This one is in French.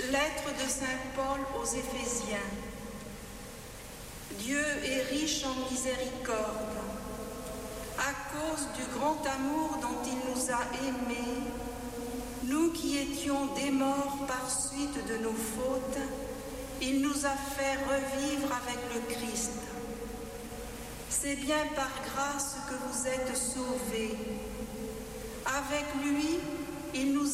Lettre de Saint Paul aux Éphésiens. Dieu est riche en miséricorde. À cause du grand amour dont il nous a aimés, nous qui étions des morts par suite de nos fautes, il nous a fait revivre avec le Christ. C'est bien par grâce que vous êtes sauvés. Avec lui, il nous